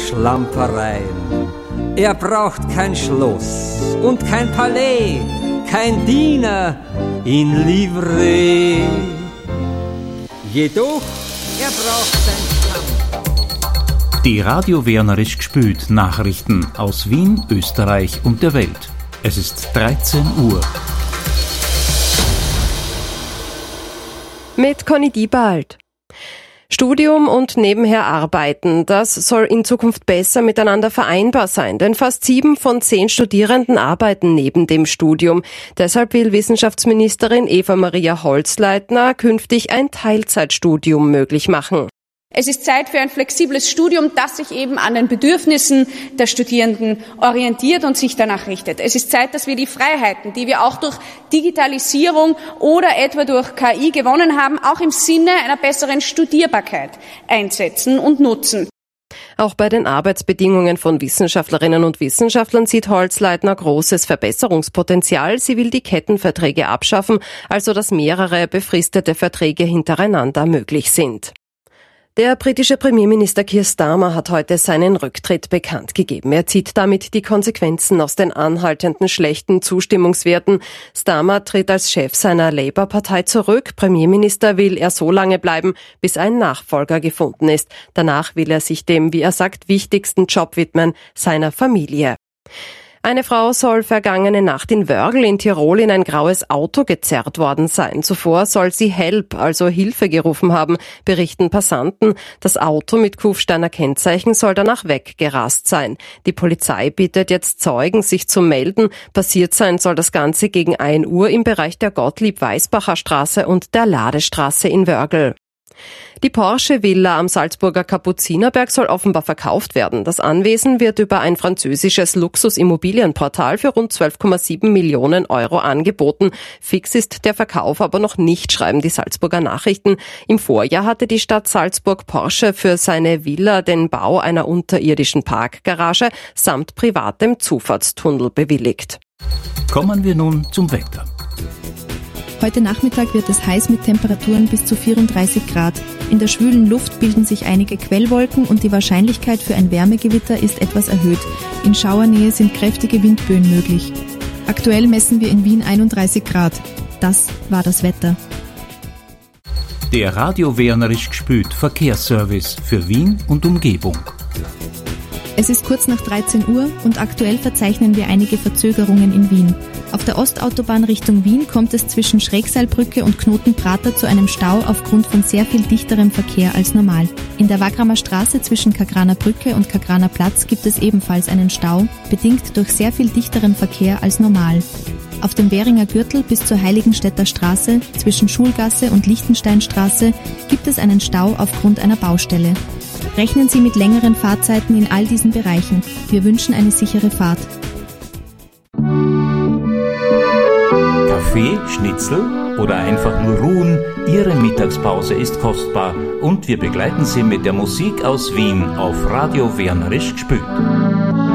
Schlampereien. Er braucht kein Schloss und kein Palais, kein Diener in Livree. Jedoch, er braucht sein Stamm. Die Radio Wernerisch gespült Nachrichten aus Wien, Österreich und der Welt. Es ist 13 Uhr. Mit Conny Diebald. Studium und nebenher arbeiten, das soll in Zukunft besser miteinander vereinbar sein, denn fast 7 von 10 Studierenden arbeiten neben dem Studium. Deshalb will Wissenschaftsministerin Eva-Maria Holzleitner künftig ein Teilzeitstudium möglich machen. Es ist Zeit für ein flexibles Studium, das sich eben an den Bedürfnissen der Studierenden orientiert und sich danach richtet. Es ist Zeit, dass wir die Freiheiten, die wir auch durch Digitalisierung oder etwa durch KI gewonnen haben, auch im Sinne einer besseren Studierbarkeit einsetzen und nutzen. Auch bei den Arbeitsbedingungen von Wissenschaftlerinnen und Wissenschaftlern sieht Holzleitner großes Verbesserungspotenzial. Sie will die Kettenverträge abschaffen, also dass mehrere befristete Verträge hintereinander möglich sind. Der britische Premierminister Keir Starmer hat heute seinen Rücktritt bekannt gegeben. Er zieht damit die Konsequenzen aus den anhaltenden schlechten Zustimmungswerten. Starmer tritt als Chef seiner Labour-Partei zurück. Premierminister will er so lange bleiben, bis ein Nachfolger gefunden ist. Danach will er sich dem, wie er sagt, wichtigsten Job widmen, seiner Familie. Eine Frau soll vergangene Nacht in Wörgl in Tirol in ein graues Auto gezerrt worden sein. Zuvor soll sie Help, also Hilfe gerufen haben, berichten Passanten. Das Auto mit Kufsteiner Kennzeichen soll danach weggerast sein. Die Polizei bittet jetzt Zeugen, sich zu melden. Passiert sein soll das Ganze gegen 1 Uhr im Bereich der Gottlieb-Weisbacher Straße und der Ladestraße in Wörgl. Die Porsche-Villa am Salzburger Kapuzinerberg soll offenbar verkauft werden. Das Anwesen wird über ein französisches Luxusimmobilienportal für rund 12,7 Millionen Euro angeboten. Fix ist der Verkauf aber noch nicht, schreiben die Salzburger Nachrichten. Im Vorjahr hatte die Stadt Salzburg Porsche für seine Villa den Bau einer unterirdischen Parkgarage samt privatem Zufahrtstunnel bewilligt. Kommen wir nun zum Wetter. Heute Nachmittag wird es heiß mit Temperaturen bis zu 34 Grad. In der schwülen Luft bilden sich einige Quellwolken und die Wahrscheinlichkeit für ein Wärmegewitter ist etwas erhöht. In Schauernähe sind kräftige Windböen möglich. Aktuell messen wir in Wien 31 Grad. Das war das Wetter. Der Radio Wernerisch gespült Verkehrsservice für Wien und Umgebung. Es ist kurz nach 13 Uhr und aktuell verzeichnen wir einige Verzögerungen in Wien. Auf der Ostautobahn Richtung Wien kommt es zwischen Schrägseilbrücke und Knotenprater zu einem Stau aufgrund von sehr viel dichterem Verkehr als normal. In der Wagramer Straße zwischen Kagraner Brücke und Kagraner Platz gibt es ebenfalls einen Stau, bedingt durch sehr viel dichterem Verkehr als normal. Auf dem Währinger Gürtel bis zur Heiligenstädter Straße zwischen Schulgasse und Lichtensteinstraße gibt es einen Stau aufgrund einer Baustelle. Rechnen Sie mit längeren Fahrzeiten in all diesen Bereichen. Wir wünschen eine sichere Fahrt. Kaffee, Schnitzel oder einfach nur ruhen, Ihre Mittagspause ist kostbar und wir begleiten Sie mit der Musik aus Wien auf Radio Wernerisch gespült.